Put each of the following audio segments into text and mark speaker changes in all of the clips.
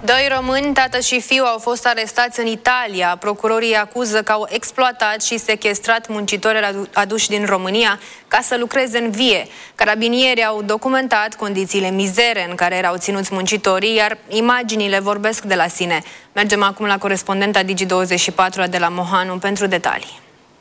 Speaker 1: Doi români, tată și fiu, au fost arestați în Italia. Procurorii acuză că au exploatat și sechestrat muncitori aduși din România ca să lucreze în vie. Carabinierii au documentat condițiile mizere în care erau ținuți muncitorii, iar imaginile vorbesc de la sine. Mergem acum la corespondenta Digi24 Adela Mohanu pentru detalii.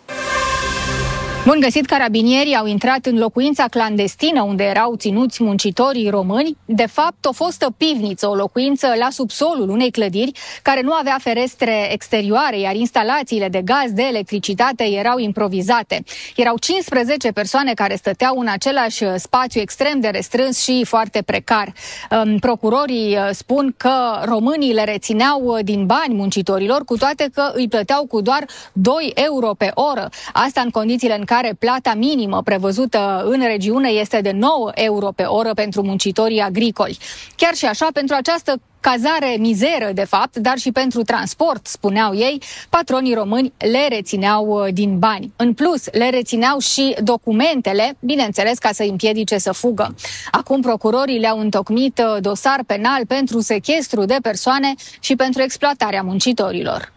Speaker 2: Bun găsit, carabinierii au intrat în locuința clandestină unde erau ținuți muncitorii români. De fapt, o fostă pivniță, o locuință la subsolul unei clădiri care nu avea ferestre exterioare, iar instalațiile de gaz, de electricitate erau improvizate. Erau 15 persoane care stăteau în același spațiu extrem de restrâns și foarte precar. Procurorii spun că românii le rețineau din bani muncitorilor, cu toate că îi plăteau cu doar 2 euro pe oră. Asta în condițiile în care plata minimă prevăzută în regiune este de 9 euro pe oră pentru muncitorii agricoli. Chiar și așa, pentru această cazare mizeră, de fapt, dar și pentru transport, spuneau ei, patronii români le rețineau din bani. În plus, le rețineau și documentele, bineînțeles, ca să îi împiedice să fugă. Acum procurorii le-au întocmit dosar penal pentru sechestru de persoane și pentru exploatarea muncitorilor.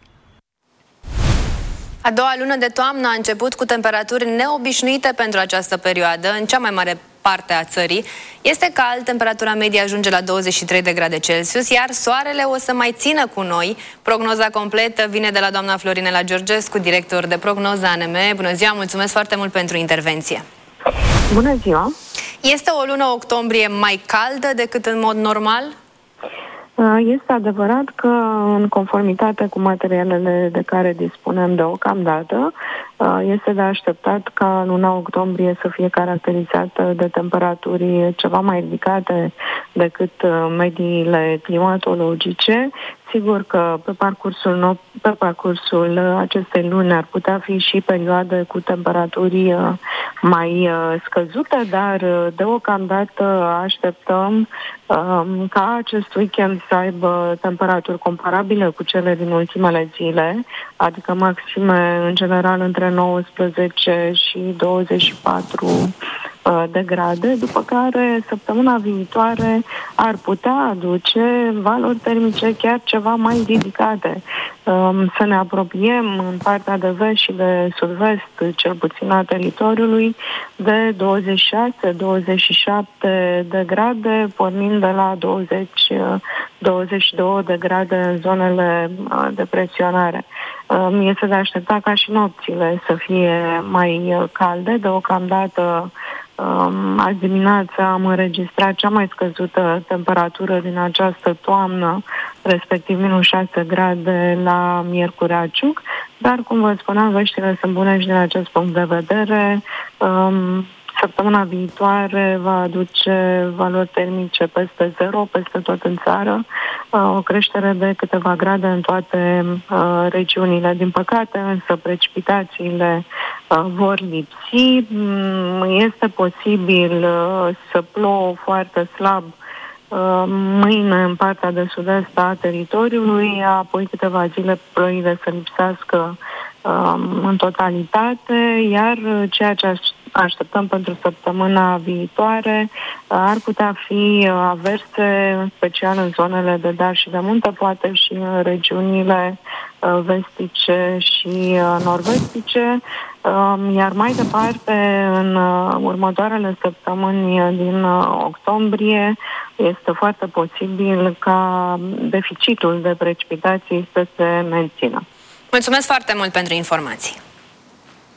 Speaker 1: A doua lună de toamnă a început cu temperaturi neobișnuite pentru această perioadă în cea mai mare parte a țării. Este cald, temperatura medie ajunge la 23 de grade Celsius, iar soarele o să mai țină cu noi. Prognoza completă vine de la doamna Florinela Georgescu, director de prognoză ANM. Bună ziua, mulțumesc foarte mult pentru intervenție.
Speaker 3: Bună ziua!
Speaker 1: Este o lună octombrie mai caldă decât în mod normal?
Speaker 3: Este adevărat că, în conformitate cu materialele de care dispunem deocamdată, este de așteptat ca luna octombrie să fie caracterizată de temperaturi ceva mai ridicate decât mediile climatologice. Sigur că pe parcursul acestei luni ar putea fi și perioade cu temperaturi mai scăzute, dar deocamdată așteptăm ca acest weekend să aibă temperaturi comparabile cu cele din ultimele zile, adică maxime în general între 19 și 24 de grade, după care săptămâna viitoare ar putea aduce valori termice chiar ceva mai ridicate. Să ne apropiem în partea de vest și de sud-vest, cel puțin a teritoriului, de 26-27 de grade, pornind de la 20-22 de grade în zonele de presionare. Este de așteptat ca și nopțile să fie mai calde. Deocamdată, azi dimineață am înregistrat cea mai scăzută temperatură din această toamnă, respectiv minus 6 grade la Miercurea Ciuc, dar, cum vă spuneam, veștile sunt bune și din acest punct de vedere. Săptămâna viitoare va aduce valori termice peste 0, peste tot în țară, o creștere de câteva grade în toate regiunile. Din păcate, însă, precipitațiile vor lipsi. Este posibil să plouă foarte slab mâine în partea de sud-est a teritoriului, apoi câteva zile ploile să lipsească în totalitate, iar ceea ce așteptăm pentru săptămâna viitoare ar putea fi averse, în special în zonele de deal și de munte, poate și în regiunile vestice și nord-vestice, iar mai departe, în următoarele săptămâni din octombrie, este foarte posibil ca deficitul de precipitații să se mențină.
Speaker 1: Mulțumesc foarte mult pentru informații.